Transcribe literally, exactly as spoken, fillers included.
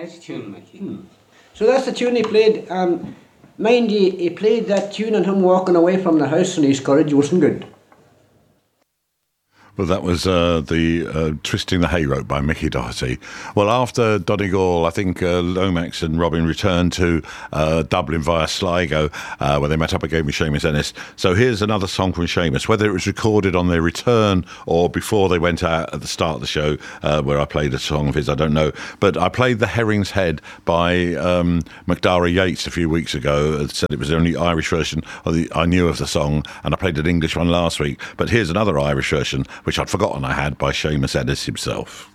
nice tune, Mickey. Hmm. So that's the tune he played. Um, mind you, he played that tune and him walking away from the house and his courage wasn't good. Well, that was uh, the uh, Twisting the Hay Rope by Mickey Doherty. Well, after Donegal, I think uh, Lomax and Robin returned to uh, Dublin via Sligo, uh, where they met up again with Seamus Ennis. So here's another song from Seamus, whether it was recorded on their return or before they went out at the start of the show, uh, where I played a song of his, I don't know. But I played The Herring's Head by um, McDara Yates a few weeks ago. It said it was the only Irish version of the, I knew of the song, and I played an English one last week. But here's another Irish version, which I'd forgotten I had, by Seamus Ennis himself.